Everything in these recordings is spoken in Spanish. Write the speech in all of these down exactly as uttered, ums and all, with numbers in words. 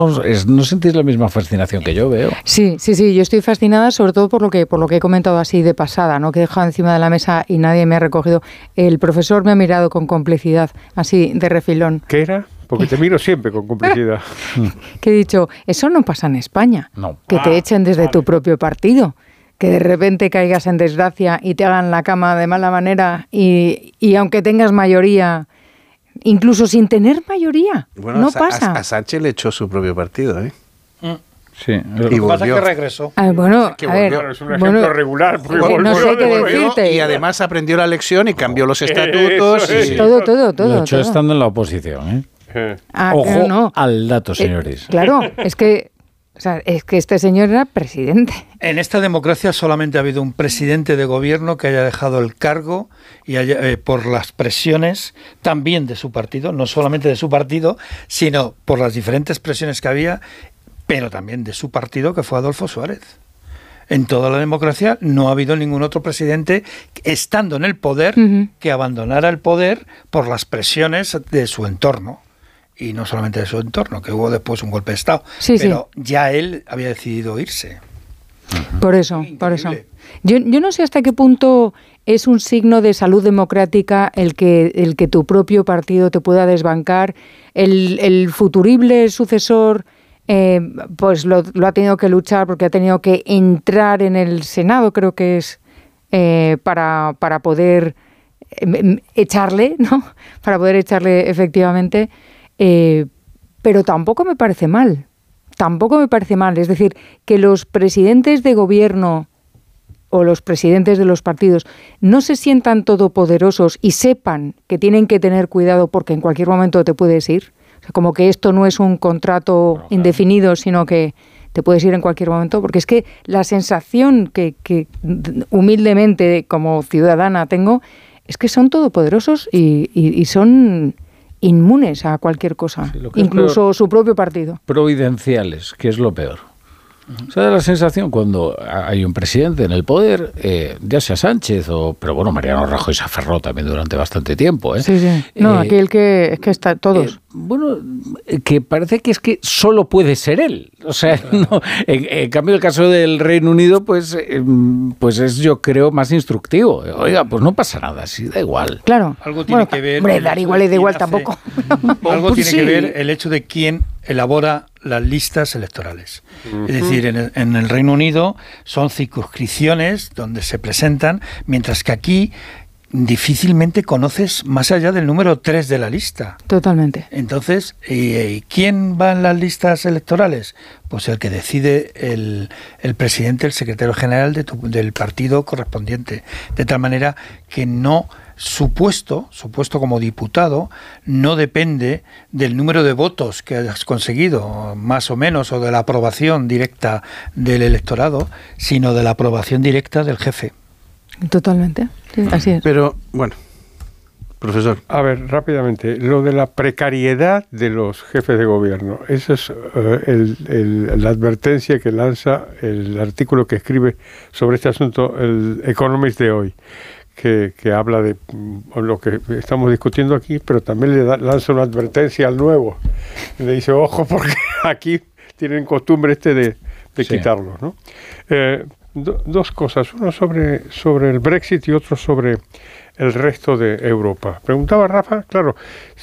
Es, ¿no sentís la misma fascinación que yo veo? Sí, sí, sí, yo estoy fascinada sobre todo por lo que por lo que he comentado así de pasada, ¿no? Que he dejado encima de la mesa y nadie me ha recogido. El profesor me ha mirado con complicidad, así de refilón. ¿Qué era? Porque te miro siempre con complicidad. Que he dicho, eso no pasa en España. No. Que te Ah, echen desde vale. tu propio partido. Que de repente caigas en desgracia y te hagan la cama de mala manera y, y aunque tengas mayoría, incluso sin tener mayoría, Bueno, no a, pasa. A, a Sánchez le echó su propio partido, ¿eh? Mm. Sí. Lo que Y pasa es volvió. que regresó. Ah, bueno, que a ver, volvió. Es un ejemplo bueno, regular. Porque que no sé qué volvió, decirte. Y además aprendió la lección y cambió los estatutos. Eso es. y- todo, todo, todo. Lo echó todo. estando en la oposición, ¿eh? Eh, Ah, Ojo no, no. al dato, Eh, señores. claro, es que, o sea, es que este señor era presidente. En esta democracia solamente ha habido un presidente de gobierno que haya dejado el cargo y haya, eh, por las presiones también de su partido, no solamente de su partido, sino por las diferentes presiones que había, pero también de su partido, que fue Adolfo Suárez. En toda la democracia no ha habido ningún otro presidente, estando en el poder, Ujú. que abandonara el poder por las presiones de su entorno. Y no solamente de su entorno, que hubo después un golpe de Estado, Sí, pero ya él había decidido irse. Por eso, Increíble. por eso. Yo, yo no sé hasta qué punto es un signo de salud democrática el que, el que tu propio partido te pueda desbancar. El, el futurible sucesor eh, pues lo, lo ha tenido que luchar porque ha tenido que entrar en el Senado, creo que es, eh, para, para poder eh, echarle, ¿no? Para poder echarle efectivamente. Eh, pero tampoco me parece mal. Tampoco me parece mal. Es decir, que los presidentes de gobierno o los presidentes de los partidos no se sientan todopoderosos y sepan que tienen que tener cuidado porque en cualquier momento te puedes ir. O sea, como que esto no es un contrato Bueno, claro. indefinido, sino que te puedes ir en cualquier momento. Porque es que la sensación que, que humildemente como ciudadana tengo es que son todopoderosos y, y, y son inmunes a cualquier cosa, Sí, lo que es incluso peor, su propio partido. providenciales, que es lo peor. O sea, da la sensación cuando hay un presidente en el poder, eh, ya sea Sánchez o... Pero bueno, Mariano Rajoy se aferró también durante bastante tiempo, ¿eh? Sí, sí. No, Eh, aquí el que es que está todos. Eh, bueno, eh, que parece que es que solo puede ser él. O sea, no, en, en cambio el caso del Reino Unido, pues, eh, pues es yo creo más instructivo. Oiga, pues no pasa nada, sí, da igual. Claro. Algo tiene Bueno, que ver. hombre, el dar hecho igual de y da quién igual hace- tampoco. Algo Pues tiene sí. que ver el hecho de quién elabora las listas electorales. Es decir, en el, en el Reino Unido son circunscripciones donde se presentan, mientras que aquí difícilmente conoces más allá del número tres de la lista. Totalmente. Entonces, eh, ¿quién va en las listas electorales? Pues el que decide el, el presidente, el secretario general de tu- del partido correspondiente. De tal manera que no, su puesto, su puesto como diputado, no depende del número de votos que hayas conseguido, más o menos, o de la aprobación directa del electorado, sino de la aprobación directa del jefe. Totalmente. Sí, así es. Pero, bueno, profesor. A ver, rápidamente, lo de la precariedad de los jefes de gobierno. Esa es eh, el- el- la advertencia que lanza el artículo que escribe sobre este asunto el Economist de hoy, que, que habla de mm, lo que estamos discutiendo aquí, pero también le da- lanza una advertencia al nuevo. Le dice, ojo, porque aquí tienen costumbre este de, de Sí. quitarlos, ¿no? Eh, do- dos cosas, uno sobre, sobre el Brexit y otro sobre el resto de Europa. Preguntaba Rafa, claro,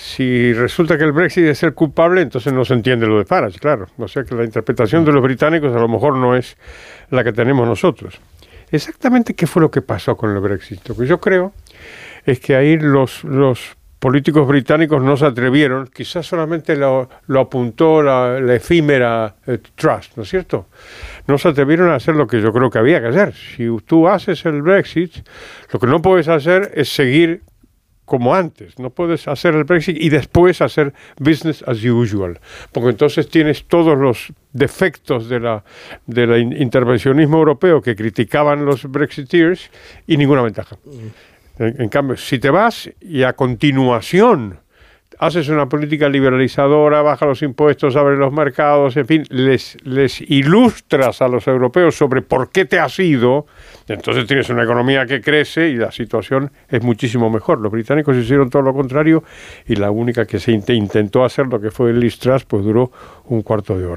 si resulta que el Brexit es el culpable, entonces no se entiende lo de Farage, claro. O sea que la interpretación de los británicos a lo mejor no es la que tenemos nosotros. Exactamente qué fue lo que pasó con el Brexit. Lo que yo creo es que ahí los, los políticos británicos no se atrevieron, quizás solamente lo, lo apuntó la, la efímera eh, Trust, ¿no es cierto? No se atrevieron a hacer lo que yo creo que había que hacer. Si tú haces el Brexit, lo que no puedes hacer es seguir como antes. No puedes hacer el Brexit y después hacer business as usual, porque entonces tienes todos los defectos de la del intervencionismo europeo que criticaban los Brexiteers y ninguna ventaja. En, en cambio, si te vas y a continuación haces una política liberalizadora, baja los impuestos, abre los mercados, en fin, les, les ilustras a los europeos sobre por qué te has ido, entonces tienes una economía que crece y la situación es muchísimo mejor. Los británicos hicieron todo lo contrario y la única que se intentó hacer, lo que fue el Liz Truss, pues duró un cuarto de hora.